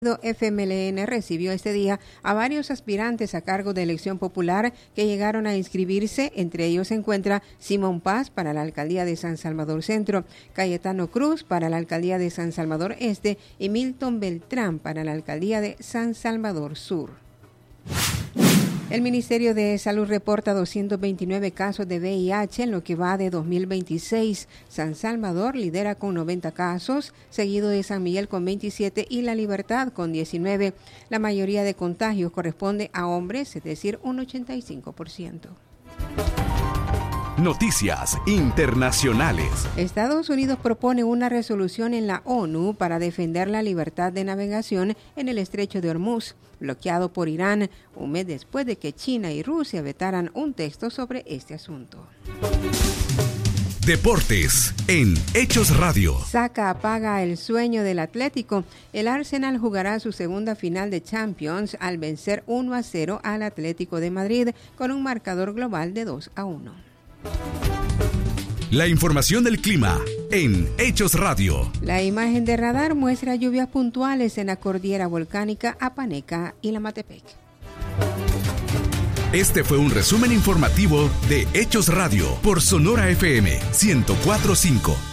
FMLN recibió este día a varios aspirantes a cargo de elección popular que llegaron a inscribirse. Entre ellos se encuentra Simón Paz para la alcaldía de San Salvador Centro, Cayetano Cruz para la alcaldía de San Salvador Este y Milton Beltrán para la alcaldía de San Salvador Sur. El Ministerio de Salud reporta 229 casos de VIH en lo que va de 2026. San Salvador lidera con 90 casos, seguido de San Miguel con 27 y La Libertad con 19. La mayoría de contagios corresponde a hombres, es decir, un 85%. Noticias internacionales. Estados Unidos propone una resolución en la ONU para defender la libertad de navegación en el estrecho de Hormuz, bloqueado por Irán, un mes después de que China y Rusia vetaran un texto sobre este asunto. Deportes en Hechos Radio. Saca apaga el sueño del Atlético. El Arsenal jugará su segunda final de Champions al vencer 1-0 al Atlético de Madrid con un marcador global de 2-1. La información del clima en Hechos Radio. La imagen de radar muestra lluvias puntuales en la cordillera volcánica Apaneca y la Matepec. Este fue un resumen informativo de Hechos Radio por Sonora FM 104.5.